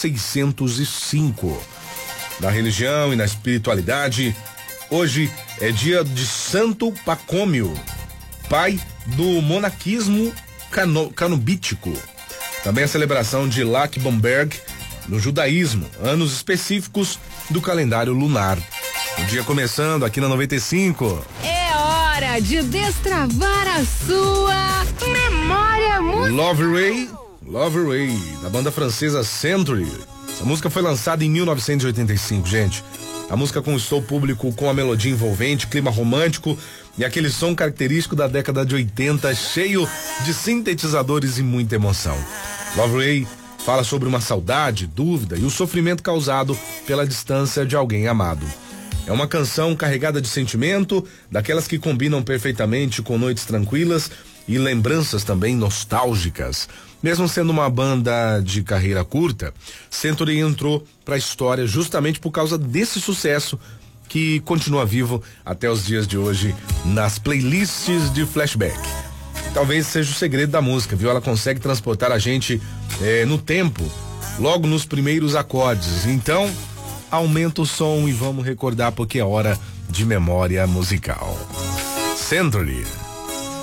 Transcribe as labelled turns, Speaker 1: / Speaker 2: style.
Speaker 1: 1605. Na religião e na espiritualidade, hoje é dia de Santo Pacômio, pai do monaquismo canubítico. Também a celebração de Lac Bamberg no judaísmo, anos específicos do calendário lunar. O dia começando aqui na 95.
Speaker 2: É hora de destravar a sua memória musical.
Speaker 1: Love Ray, da banda francesa Century. Essa música foi lançada em 1985, gente. A música conquistou o público com a melodia envolvente, clima romântico e aquele som característico da década de 80, cheio de sintetizadores e muita emoção. Love Ray fala sobre uma saudade, dúvida e o sofrimento causado pela distância de alguém amado. É uma canção carregada de sentimento, daquelas que combinam perfeitamente com noites tranquilas e lembranças também nostálgicas. Mesmo sendo uma banda de carreira curta, Century entrou para a história justamente por causa desse sucesso que continua vivo até os dias de hoje nas playlists de flashback. Talvez seja o segredo da música, viu? Ela consegue transportar a gente no tempo, logo nos primeiros acordes. Então, aumenta o som e vamos recordar porque é hora de memória musical. Century.